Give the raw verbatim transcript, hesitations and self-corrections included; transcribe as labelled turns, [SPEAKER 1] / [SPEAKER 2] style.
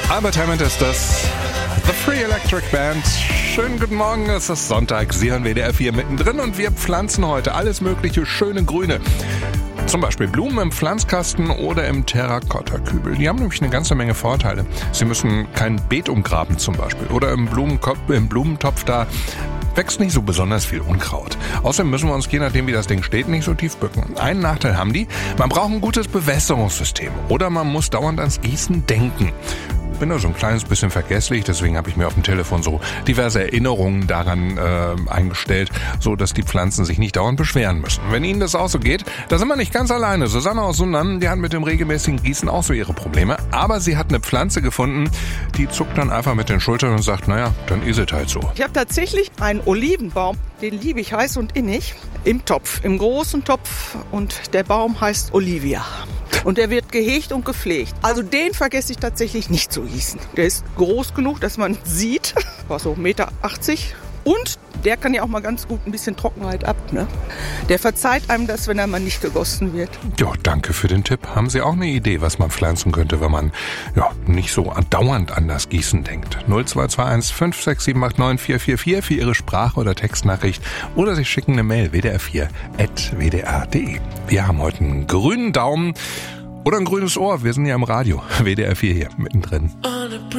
[SPEAKER 1] Albert Hammond ist das. The Free Electric Band. Schönen guten Morgen, es ist Sonntag. Sie hören W D R vier mittendrin und wir pflanzen heute alles mögliche schöne Grüne. Zum Beispiel Blumen im Pflanzkasten oder im Terrakottakübel. Die haben nämlich eine ganze Menge Vorteile. Sie müssen kein Beet umgraben zum Beispiel. Oder im Blumenkopf, im Blumentopf da wächst nicht so besonders viel Unkraut. Außerdem müssen wir uns, je nachdem wie das Ding steht, nicht so tief bücken. Einen Nachteil haben die, man braucht ein gutes Bewässerungssystem. Oder man muss dauernd ans Gießen denken. Bin da so ein kleines bisschen vergesslich, deswegen habe ich mir auf dem Telefon so diverse Erinnerungen daran äh, eingestellt, so dass die Pflanzen sich nicht dauernd beschweren müssen. Wenn Ihnen das auch so geht, da sind wir nicht ganz alleine. Susanne aus Sundern, die hat mit dem regelmäßigen Gießen auch so ihre Probleme, aber sie hat eine Pflanze gefunden, die zuckt dann einfach mit den Schultern und sagt, naja, dann ist es halt so.
[SPEAKER 2] Ich habe tatsächlich einen Olivenbaum, den liebe ich heiß und innig, im Topf, im großen Topf, und der Baum heißt Olivia. Und der wird gehegt und gepflegt. Also den vergesse ich tatsächlich nicht zu gießen. Der ist groß genug, dass man sieht. War so eins Komma achtzig Meter. Und der kann ja auch mal ganz gut ein bisschen Trockenheit ab. Ne? Der verzeiht einem das, wenn er mal nicht gegossen wird.
[SPEAKER 1] Ja, danke für den Tipp. Haben Sie auch eine Idee, was man pflanzen könnte, wenn man ja nicht so dauernd an das Gießen denkt? null zwei zwei eins fünf sechs sieben acht neun vier vier vier für Ihre Sprach- oder Textnachricht. Oder Sie schicken eine Mail w d r vier at w d r punkt d e. Wir haben heute einen grünen Daumen oder ein grünes Ohr. Wir sind ja im Radio. W D R vier hier mittendrin.